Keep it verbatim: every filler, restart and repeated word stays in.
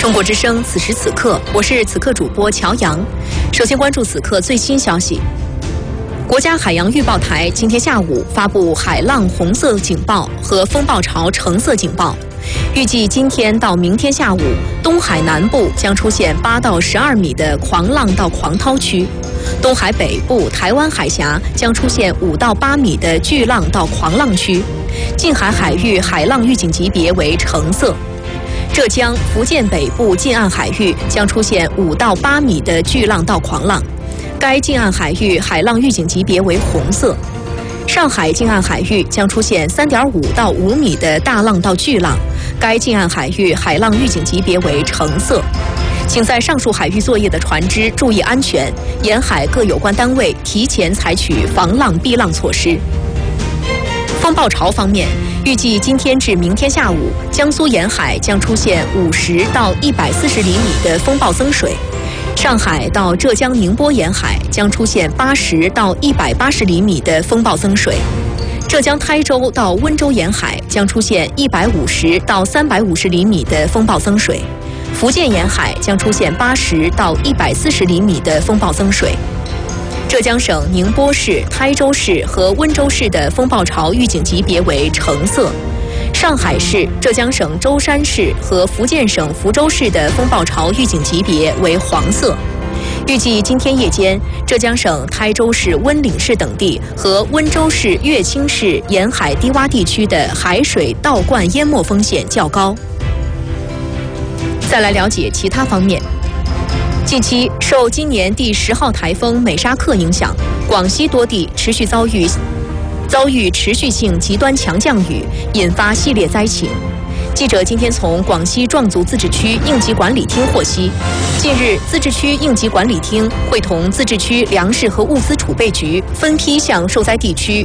中国之声，此时此刻，我是此刻主播乔阳。首先关注此刻最新消息。国家海洋预报台今天下午发布海浪红色警报和风暴潮橙色警报，预计今天到明天下午，东海南部将出现八到十二米的狂浪到狂涛区，东海北部、台湾海峡将出现五到八米的巨浪到狂浪区，近海海域海浪预警级别为橙色。浙江、福建北部近岸海域将出现五到八米的巨浪到狂浪，该近岸海域海浪预警级别为红色。上海近岸海域将出现三点五到五米的大浪到巨浪，该近岸海域海浪预警级别为橙色。请在上述海域作业的船只注意安全，沿海各有关单位提前采取防浪避浪措施。风暴潮方面，预计今天至明天下午，江苏沿海将出现五十到一百四十厘米的风暴增水，上海到浙江宁波沿海将出现八十到一百八十厘米的风暴增水，浙江台州到温州沿海将出现一百五十到三百五十厘米的风暴增水，福建沿海将出现八十到一百四十厘米的风暴增水。浙江省宁波市、台州市和温州市的风暴潮预警级别为橙色，上海市、浙江省舟山市和福建省福州市的风暴潮预警级别为黄色。预计今天夜间，浙江省台州市温岭市等地和温州市乐清市沿海低洼地区的海水倒灌淹没风险较高。再来了解其他方面。近期受今年第十号台风美沙克影响，广西多地持续遭遇遭遇持续性极端强降雨，引发系列灾情。记者今天从广西壮族自治区应急管理厅获悉，近日自治区应急管理厅会同自治区粮食和物资储备局分批向受灾地区